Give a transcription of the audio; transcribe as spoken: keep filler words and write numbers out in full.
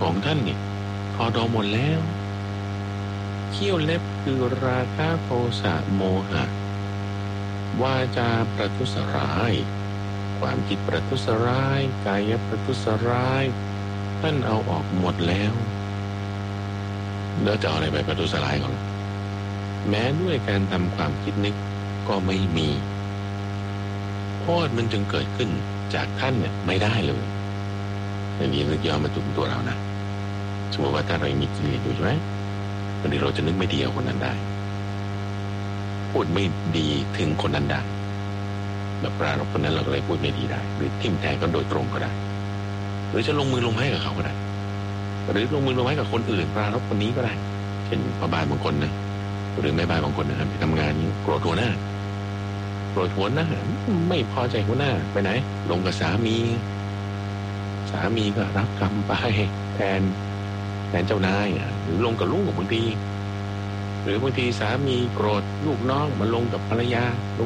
ของท่านนี่พอดอหมดแล้วเขี้ยวเล็บคือราคะโทสะโมหะวาจาประทุษร้ายความคิดประทุษร้ายกายประทุษร้ายท่านเอาออกหมดแล้วแล้วจะเอาอะไรไปประทุษร้ายก่อนแม้ด้วยการทำความคิดนึกก็ไม่มีโทษมันจึงเกิดขึ้นจากท่านเนี่ยไม่ได้เลยอันนี้นึกย้อนมาถึงตัวเรานะสมมติว่าถ้าเรามีกิเลสอยู่ใช่ไหมวันนี้เราจะนึกไม่ดีกับคนนั้นได้พูดไม่ดีถึงคนนั้นได้แบบปราเราคนนั้นเราก็เลยพูดไม่ดีได้หรือทิ่มแทงก็โดยตรงก็ได้หรือจะลงมือลงไม้กับเขาก็ได้หรือลงมือลงไม้กับคนอื่นปราเราคนนี้ก็ได้เช่นพ่อบ้านบางคนนะหรือแม่บ้านบางคนนะครับไปทำงานนี้โกรธหัวหน้าโกรธหัวหน้าไม่พอใจหัวหน้าไปไหนลงกับสามีสามีก็รับกรรมไปแทนแทนเจ้านายหรือลงกับลูกบางทีหรือบางทีสามีโกรธลูกน้องมาลงกับภรรยา